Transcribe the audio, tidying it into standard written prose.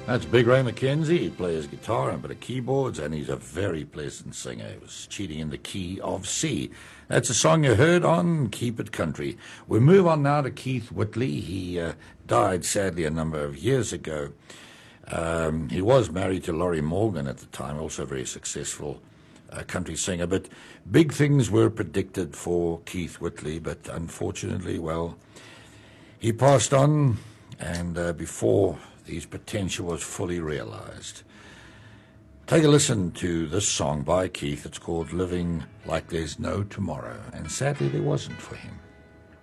That's Big Ray McKenzie. He plays guitar and a bit of keyboards, and he's a very pleasant singer. He was cheating in the key of C. That's a song you heard on Keep It Country. We move on now to Keith Whitley. He died, sadly, a number of years ago. He was married to Laurie Morgan at the time, also a very successful country singer. But big things were predicted for Keith Whitley, but unfortunately, well, he passed on, and before his potential was fully realized. Take a listen to this song by Keith. It's called Living Like There's No Tomorrow, and sadly there wasn't for him.